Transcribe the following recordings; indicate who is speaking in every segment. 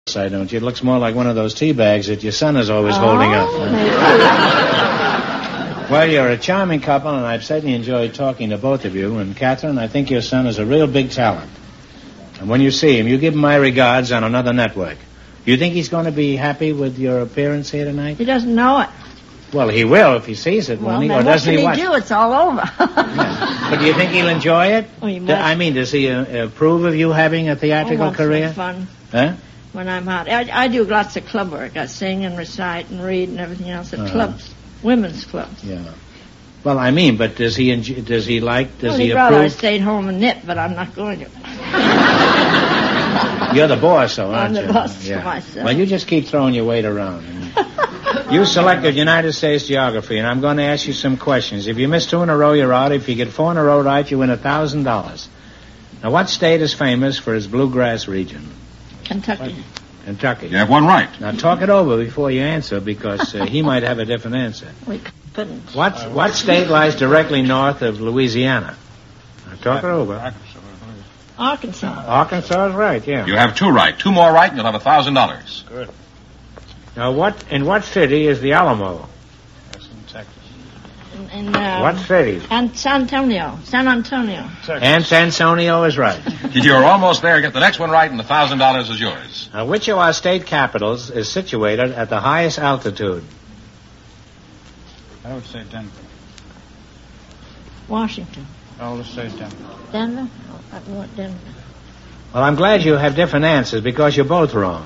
Speaker 1: I don't you? It looks more like one of those tea bags that your son is always holding up. Well, you're a charming couple, and I've certainly enjoyed talking to both of you. And, Catherine, I think your son is a real big talent. And when you see him, you give him my regards on another network. You think he's going to be happy with your appearance here tonight?
Speaker 2: He doesn't know it.
Speaker 1: Well, he will if he sees it, won't he? Or doesn't he?
Speaker 2: What can he do? It's all over.
Speaker 1: Yeah. But do you think he'll enjoy it?
Speaker 2: Oh, he must.
Speaker 1: I mean, does he approve of you having a theatrical career?
Speaker 2: Fun.
Speaker 1: Huh?
Speaker 2: When I'm out. I do lots of club work. I sing and recite and read and everything else at clubs. Women's clubs.
Speaker 1: Yeah. Well, I mean, but does he approve?
Speaker 2: He'd rather I stayed home and knit, but I'm not going to.
Speaker 1: You're the boss, though, aren't you?
Speaker 2: I'm the boss for myself.
Speaker 1: Well, you just keep throwing your weight around. You selected United States Geography, and I'm going to ask you some questions. If you miss 2 in a row, you're out. If you get 4 in a row right, you win $1,000. Now, what state is famous for its bluegrass region?
Speaker 2: Kentucky.
Speaker 1: Kentucky.
Speaker 3: You have one right.
Speaker 1: Now, talk it over before you answer, because he might have a different answer.
Speaker 2: We couldn't.
Speaker 1: What state lies directly north of Louisiana? Now, talk it over.
Speaker 2: Arkansas.
Speaker 1: Arkansas is right, yeah.
Speaker 3: You have 2 right. 2 more right, and you'll have $1,000.
Speaker 4: Good.
Speaker 1: Now, in what city is the Alamo?
Speaker 4: That's in Texas.
Speaker 1: What city?
Speaker 2: And San Antonio.
Speaker 4: Texas.
Speaker 1: And San Antonio is right.
Speaker 3: You're almost there. Get the next one right, and $1,000 is yours.
Speaker 1: Now, which of our state capitals is situated at the highest altitude?
Speaker 4: I would say Denver.
Speaker 2: Washington.
Speaker 4: I would say Denver.
Speaker 2: Denver? I want Denver.
Speaker 1: Well, I'm glad you have different answers because you're both wrong.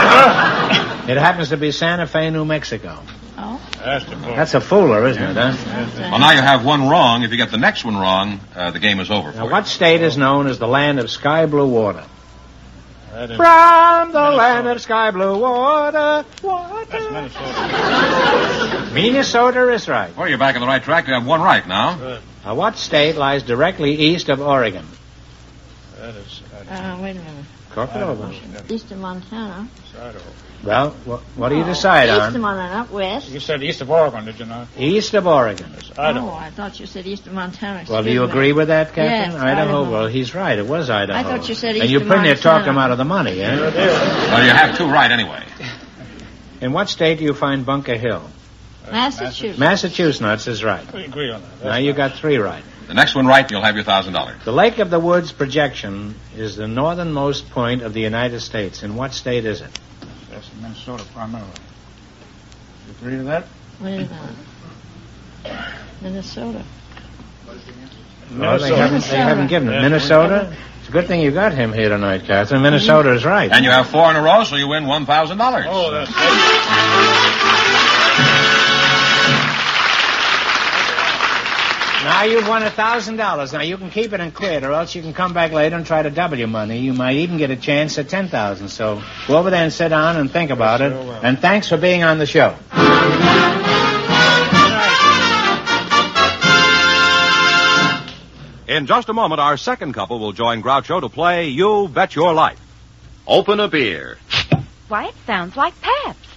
Speaker 1: It happens to be Santa Fe, New Mexico.
Speaker 2: Oh?
Speaker 1: That's a fooler, isn't it, huh?
Speaker 3: Well, now you have one wrong. If you get the next one wrong, the game is over for
Speaker 1: Now,
Speaker 3: you.
Speaker 1: what state is known as the land of sky blue water?
Speaker 4: That is
Speaker 1: From the land of sky blue water.
Speaker 4: That's Minnesota.
Speaker 1: Minnesota is right.
Speaker 3: Well, you're back on the right track. You have one right now.
Speaker 4: Good.
Speaker 1: Now, what state lies directly east of Oregon?
Speaker 4: That is
Speaker 2: Wait a minute.
Speaker 1: Talk it over.
Speaker 2: East of Montana.
Speaker 4: Idaho.
Speaker 1: Well, what do you decide
Speaker 2: East
Speaker 1: on?
Speaker 2: of Montana, west.
Speaker 4: You said east of Oregon, did you not?
Speaker 1: East of Oregon.
Speaker 4: It's Idaho.
Speaker 2: Oh, I thought you said east of Montana.
Speaker 1: Well, do you agree with that, Captain?
Speaker 2: Yes, Idaho.
Speaker 1: Well, he's right. It was Idaho.
Speaker 2: I thought you said
Speaker 1: And
Speaker 2: east
Speaker 1: you
Speaker 2: of
Speaker 1: pretty near
Speaker 2: Montana.
Speaker 1: talked him out of the money, eh?
Speaker 3: Well, you have 2 right anyway.
Speaker 1: In what state do you find Bunker Hill?
Speaker 2: Massachusetts.
Speaker 1: Massachusetts is right.
Speaker 4: We agree on that.
Speaker 1: Now you got 3 right.
Speaker 3: The next one right, and you'll have your $1,000.
Speaker 1: The Lake of the Woods projection is the northernmost point of the United States. In what state is it?
Speaker 4: That's in Minnesota primarily. You agree to that?
Speaker 2: Wait a minute. Minnesota.
Speaker 1: No, they haven't given it. Minnesota? It's a good thing you got him here tonight, Catherine. Minnesota is right.
Speaker 3: And you have 4 in a row, so you win $1,000.
Speaker 4: Oh, that's
Speaker 1: Now you've won $1,000. Now you can keep it and clear it, or else you can come back later and try to double your money. You might even get a chance at $10,000. So go over there and sit down and think about it. And thanks for being on the show.
Speaker 5: In just a moment, our second couple will join Groucho to play You Bet Your Life.
Speaker 6: Open a beer.
Speaker 7: Why, it sounds like Pabst.